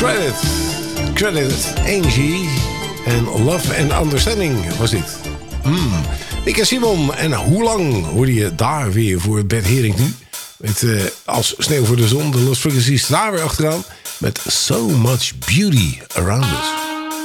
Credit, Angie en Love and Understanding was dit. Nick Simon en hoe lang hoorde je daar weer voor Bert Hering nu? Met als sneeuw voor de zon, de Lost Frequencies daar weer achteraan. Met So Much Beauty Around Us.